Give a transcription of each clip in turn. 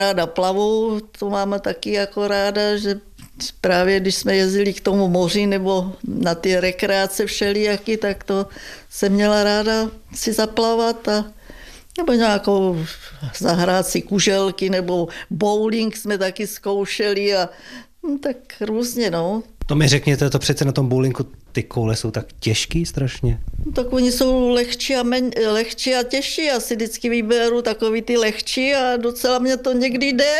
Ráda plavu, to máme taky jako ráda, že právě když jsme jezdili k tomu moři nebo na ty rekreace všelijaký, tak to jsem měla ráda si zaplavat nebo nějakou zahrát si kuželky nebo bowling jsme taky zkoušeli tak různě, no. To mi řekněte, to přece na tom bowlingu ty koule jsou tak těžký strašně. No, tak oni jsou lehčí a těžší. Já si vždycky vyberu takový ty lehčí a docela mě to někdy jde.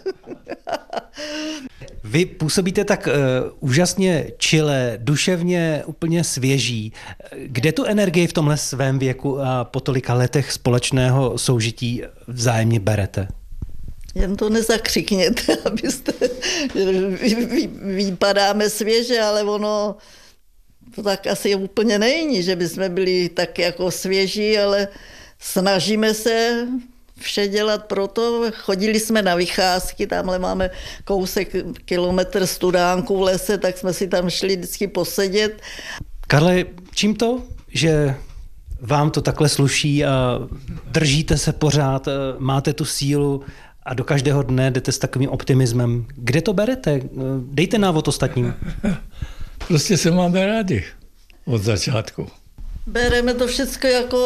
Vy působíte tak úžasně chile, duševně úplně svěží. Kde tu energii v tomhle svém věku a po tolika letech společného soužití vzájemně berete? Jen to nezakřikněte, abyste... Vypadáme svěže, ale ono to tak asi úplně není, že bychom byli tak jako svěží, ale snažíme se vše dělat proto. Chodili jsme na vycházky, tamhle máme kousek kilometr studánku v lese, tak jsme si tam šli vždycky posedět. Karle, čím to, že vám to takhle sluší a držíte se pořád, máte tu sílu a do každého dne jdete s takovým optimismem? Kde to berete? Dejte návod ostatním. Prostě se máme rádi od začátku. Bereme to všechno jako,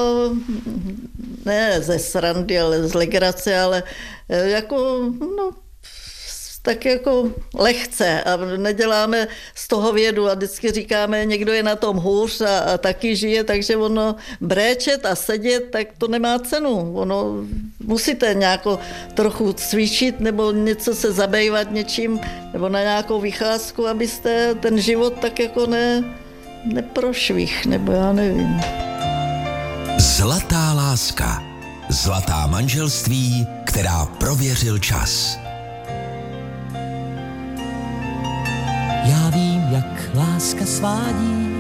ne ze srandy, ale z legrace, ale jako, no, tak jako lehce a neděláme z toho vědu a vždycky říkáme, někdo je na tom hůř a taky žije, takže ono bréčet a sedět, tak to nemá cenu. Ono musíte nějako trochu cvičit nebo něco se zabývat něčím nebo na nějakou vycházku, abyste ten život tak jako neprošvih, nebo já nevím. Zlatá láska. Zlatá manželství, která prověřil čas. Já vím, jak láska svádí